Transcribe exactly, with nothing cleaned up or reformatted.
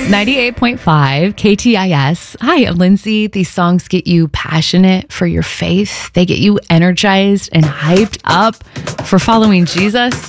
ninety-eight point five K T I S. Hi, I'm Lindsay. These songs get you passionate for your faith. They get you energized and hyped up for following Jesus.